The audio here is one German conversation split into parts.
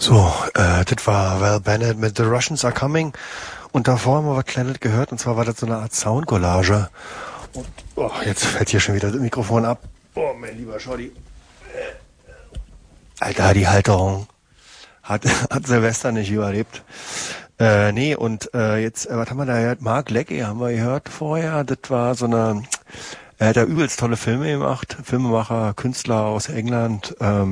So, das war Val Bennett mit The Russians Are Coming. Und davor haben wir was Kleines gehört, und zwar war das so eine Art Soundcollage. Und jetzt fällt hier schon wieder das Mikrofon ab. Oh, mein lieber Schotti. Alter, die Halterung hat Silvester nicht überlebt. Jetzt, was haben wir da gehört? Mark Leckie haben wir gehört vorher. Das war so eine, er hat ja übelst tolle Filme gemacht. Filmemacher, Künstler aus England.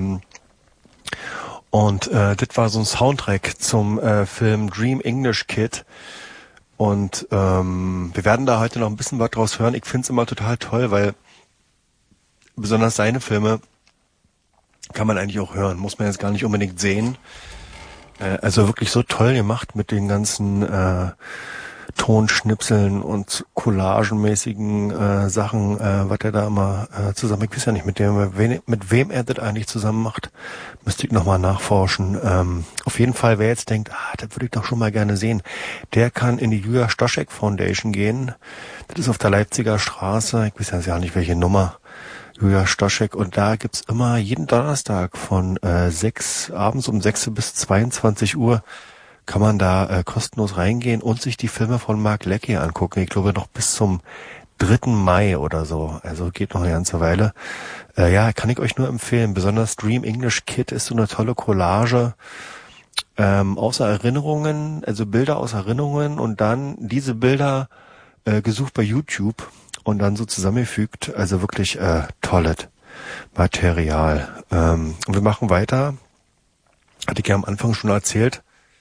Das war so ein Soundtrack zum Film Dream English Kid. Und wir werden da heute noch ein bisschen was draus hören. Ich find's immer total toll, weil besonders seine Filme kann man eigentlich auch hören. Muss man jetzt gar nicht unbedingt sehen. Also wirklich so toll gemacht mit den ganzen Tonschnipseln und collagenmäßigen Sachen, was er da immer zusammen, ich weiß ja nicht, mit wem er das eigentlich zusammen macht, müsste ich nochmal nachforschen. Auf jeden Fall, wer jetzt denkt, das würde ich doch schon mal gerne sehen, der kann in die Julia Stoschek Foundation gehen. Das ist auf der Leipziger Straße, ich weiß ja gar nicht, welche Nummer, Julia Stoschek, und da gibt's immer jeden Donnerstag von abends um 6 bis 22 Uhr kann man da kostenlos reingehen und sich die Filme von Mark Leckie angucken. Ich glaube noch bis zum 3. Mai oder so. Also geht noch eine ganze Weile. Kann ich euch nur empfehlen. Besonders Dream English Kid ist so eine tolle Collage aus Erinnerungen, also Bilder aus Erinnerungen und dann diese Bilder gesucht bei YouTube und dann so zusammengefügt. Also wirklich tolles Material. Und wir machen weiter. Hatte ich ja am Anfang schon erzählt,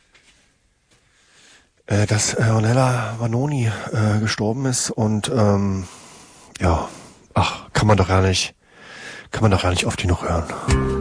dass Ornella Vanoni gestorben ist und kann man doch gar nicht oft genug hören.